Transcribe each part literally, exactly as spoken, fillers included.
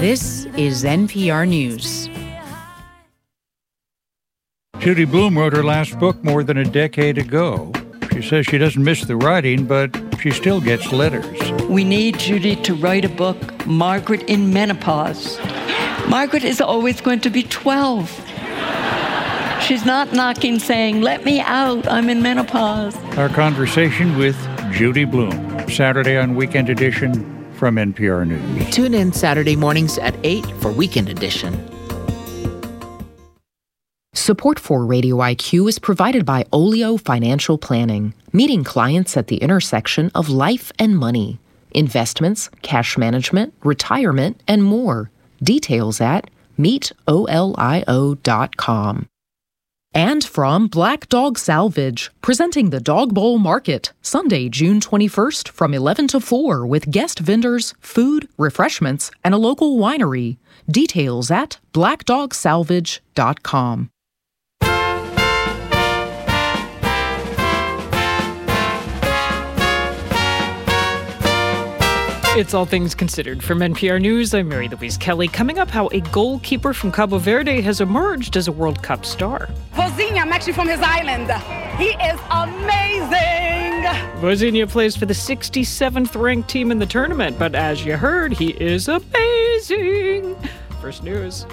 This is N P R News. Judy Blume wrote her last book more than a decade ago. She says she doesn't miss the writing, but she still gets letters. We need Judy to write a book, Margaret in Menopause. Margaret is always going to be twelve. She's not knocking saying, let me out, I'm in menopause. Our conversation with Judy Blume, Saturday on Weekend Edition from N P R News. Tune in Saturday mornings at eight for Weekend Edition. Support for Radio I Q is provided by Olio Financial Planning, meeting clients at the intersection of life and money, investments, cash management, retirement, and more. Details at meet olio dot com. And from Black Dog Salvage, presenting the Dog Bowl Market, Sunday, June twenty-first from eleven to four with guest vendors, food, refreshments, and a local winery. Details at black dog salvage dot com. It's All Things Considered. From N P R News, I'm Mary Louise Kelly. Coming up, how a goalkeeper from Cabo Verde has emerged as a World Cup star. Vozinha, I'm actually from his island. He is amazing. Vozinha plays for the sixty-seventh ranked team in the tournament, but as you heard, he is amazing. First news.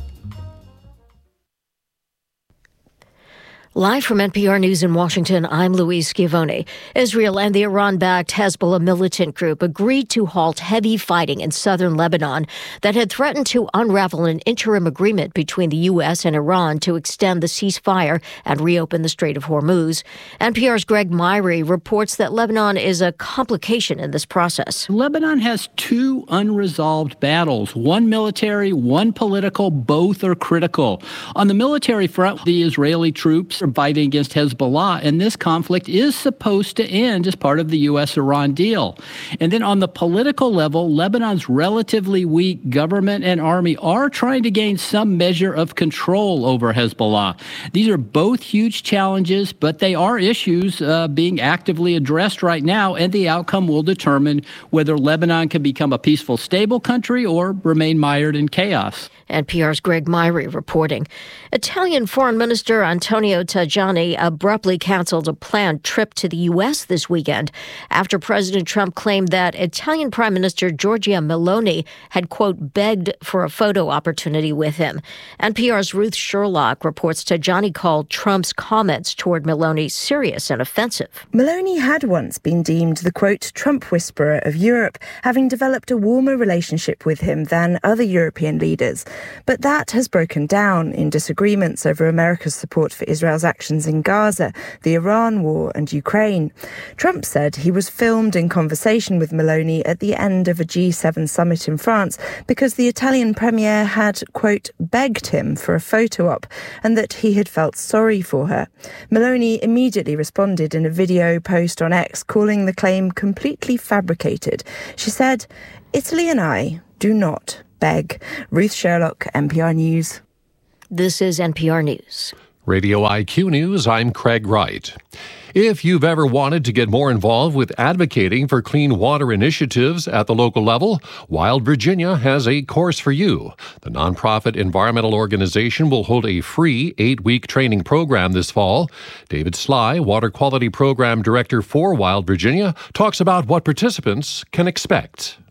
Live from N P R News in Washington, I'm Louise Schiavone. Israel and the Iran-backed Hezbollah militant group agreed to halt heavy fighting in southern Lebanon that had threatened to unravel an interim agreement between the U S and Iran to extend the ceasefire and reopen the Strait of Hormuz. N P R's Greg Myrie reports that Lebanon is a complication in this process. Lebanon has two unresolved battles, one military, one political. Both are critical. On the military front, the Israeli troops are fighting against Hezbollah, and this conflict is supposed to end as part of the U S Iran deal. And then on the political level, Lebanon's relatively weak government and army are trying to gain some measure of control over Hezbollah. These are both huge challenges, but they are issues uh, being actively addressed right now, and the outcome will determine whether Lebanon can become a peaceful, stable country or remain mired in chaos. N P R's Greg Myrie reporting. Italian Foreign Minister Antonio Tajani abruptly canceled a planned trip to the U S this weekend after President Trump claimed that Italian Prime Minister Giorgia Meloni had, quote, begged for a photo opportunity with him. N P R's Ruth Sherlock reports Tajani called Trump's comments toward Meloni serious and offensive. Meloni had once been deemed the, quote, Trump whisperer of Europe, having developed a warmer relationship with him than other European leaders. But that has broken down in disagreements over America's support for Israel's actions in Gaza, the Iran war and Ukraine. Trump said he was filmed in conversation with Meloni at the end of a G seven summit in France because the Italian premier had, quote, begged him for a photo op and that he had felt sorry for her. Meloni immediately responded in a video post on X, calling the claim completely fabricated. She said, Italy and I do not beg. Ruth Sherlock, N P R News. This is N P R News. Radio I Q News, I'm Craig Wright. If you've ever wanted to get more involved with advocating for clean water initiatives at the local level, Wild Virginia has a course for you. The nonprofit environmental organization will hold a free eight-week training program this fall. David Sly, Water Quality Program Director for Wild Virginia, talks about what participants can expect.